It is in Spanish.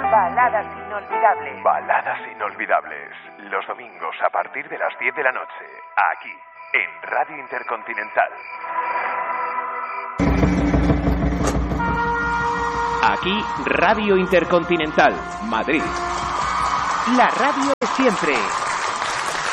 Baladas inolvidables. Baladas inolvidables. Los domingos a partir de las 10 de la noche. Aquí, en Radio Intercontinental. Aquí, Radio Intercontinental, Madrid. La radio de siempre.